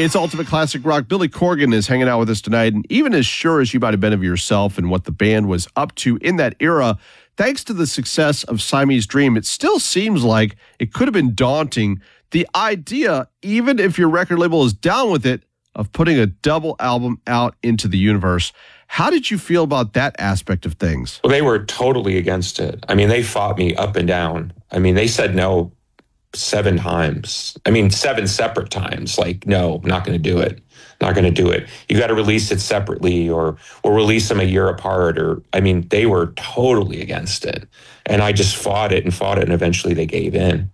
It's Ultimate Classic Rock. Billy Corgan is hanging out with us tonight, and even as sure as you might have been of yourself and what the band was up to in that era, thanks to the success of Siamese Dream, it still seems like it could have been daunting. The idea, even if your record label is down with it, of putting a double album out into the universe. How did you feel about that aspect of things? Well, they were totally against it. I mean, they fought me up and down. I mean, they said no 7 times. I mean, 7 separate times. Like, no, not going to do it. Not going to do it. You got to release it separately or release them a year apart. I mean, they were totally against it. And I just fought it, and eventually they gave in.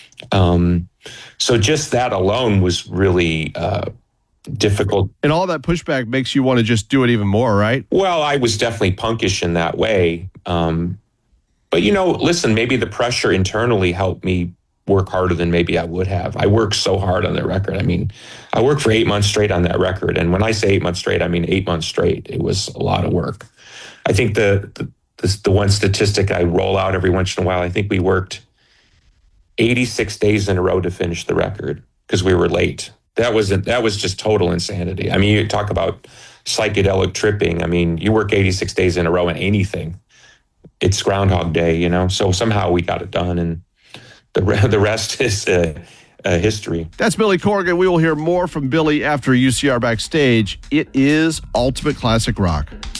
So just that alone was really difficult. And all that pushback makes you want to just do it even more, right? Well, I was definitely punkish in that way. But, listen, maybe the pressure internally helped me work harder than maybe I would have. I worked so hard on that record. I mean, I worked for 8 months straight on that record. And when I say 8 months straight, I mean 8 months straight. It was a lot of work. I think the one statistic I roll out every once in a while, I think we worked 86 days in a row to finish the record because we were late. That was just total insanity. I mean, you talk about psychedelic tripping. I mean, you work 86 days in a row on anything. It's Groundhog Day, So somehow we got it done, and the rest is history. That's Billy Corgan. We will hear more from Billy after UCR Backstage. It is Ultimate Classic Rock.